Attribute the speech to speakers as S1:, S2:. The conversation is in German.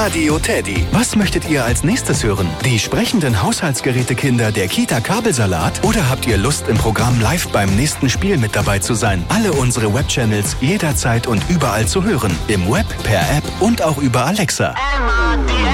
S1: Radio Teddy. Was möchtet ihr als nächstes hören? Die sprechenden Haushaltsgerätekinder der Kita Kabelsalat? Oder habt ihr Lust, im Programm live beim nächsten Spiel mit dabei zu sein? Alle unsere Webchannels jederzeit und überall zu hören. Im Web, per App und auch über Alexa.